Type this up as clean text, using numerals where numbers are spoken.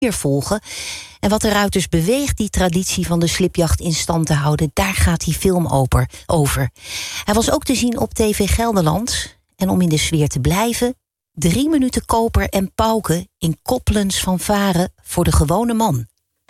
volgen. En wat de ruiters beweegt die traditie van de slipjacht in stand te houden, daar gaat die film over. Hij was ook te zien op TV Gelderland. En om in de sfeer te blijven, 3 minuten koper en pauken in Koppelens van Varen voor de gewone man.